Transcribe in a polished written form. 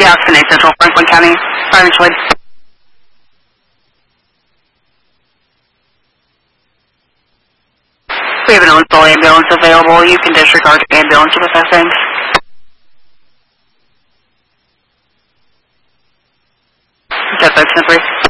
Jackson, A Central, Franklin County, Fire Mutual Aid. We have an Owensville ambulance available. You can disregard ambulance with us, thanks. Jet 5 3.